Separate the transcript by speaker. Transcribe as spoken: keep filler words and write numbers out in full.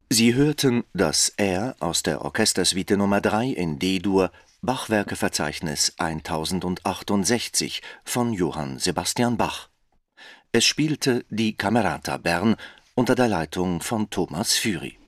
Speaker 1: Sie hörten das Air aus der Orchestersuite Nummer drei in D-Dur, Bachwerkeverzeichnis tausendzachtundsechzig von Johann Sebastian Bach. Es spielte die Camerata Bern unter der Leitung von Thomas Fury.